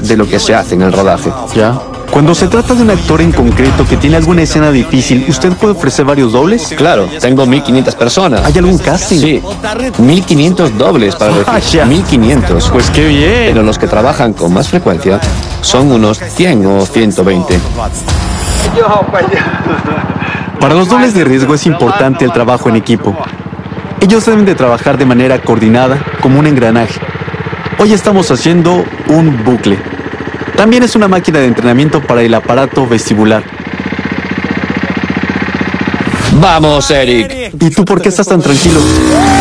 de lo que se hace en el rodaje. Ya. Cuando se trata de un actor en concreto que tiene alguna escena difícil, ¿usted puede ofrecer varios dobles? Claro, tengo 1500 personas. ¿Hay algún casting? Sí, 1500 dobles para elegir. Vaya. 1500. Pues qué bien. Pero los que trabajan con más frecuencia son unos 100 o 120. Para los dobles de riesgo es importante el trabajo en equipo. Ellos deben de trabajar de manera coordinada, como un engranaje. Hoy estamos haciendo un bucle. También es una máquina de entrenamiento para el aparato vestibular. ¡Vamos, Eric! ¿Y tú por qué estás tan tranquilo?